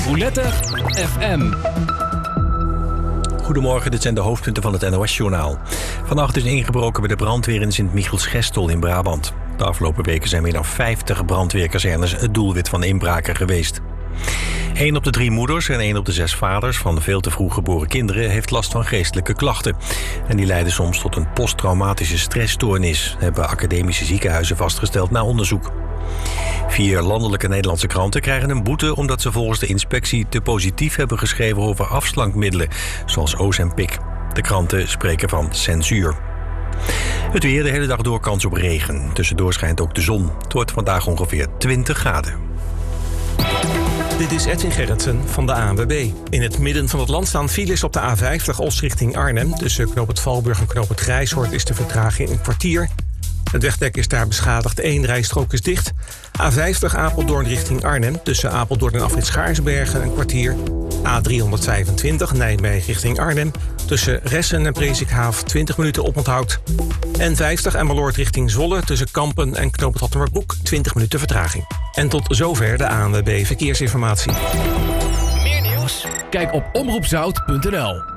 Roulette FM. Goedemorgen, dit zijn de hoofdpunten van het NOS-journaal. Vannacht is ingebroken bij de brandweer in Sint-Michiels-Gestel in Brabant. De afgelopen weken zijn meer dan 50 brandweerkazernes het doelwit van inbraken geweest. 1 op de 3 moeders en 1 op de 6 vaders van veel te vroeg geboren kinderen heeft last van geestelijke klachten. En die leiden soms tot een posttraumatische stressstoornis, hebben academische ziekenhuizen vastgesteld na onderzoek. 4 landelijke Nederlandse kranten krijgen een boete omdat ze volgens de inspectie te positief hebben geschreven over afslankmiddelen, zoals Ozempic. De kranten spreken van censuur. Het weer, de hele dag door kans op regen. Tussendoor schijnt ook de zon. Het wordt vandaag ongeveer 20 graden. Dit is Edwin Gerritsen van de ANWB. In het midden van het land staan files op de A50 Oost richting Arnhem. Tussen knoop het Valburg en knoop het Grijshoort is de vertraging een kwartier. Het wegdek is daar beschadigd, 1 rijstrook is dicht. A50 Apeldoorn richting Arnhem. Tussen Apeldoorn en Afrit Schaarsbergen een kwartier. A325 Nijmegen richting Arnhem. Tussen Ressen en Presikhaaf 20 minuten oponthoud. N50 Emmeloord richting Zwolle. Tussen Kampen en knoop het Hattemerbroek 20 minuten vertraging. En tot zover de ANWB Verkeersinformatie. Meer nieuws? Kijk op omroepzout.nl.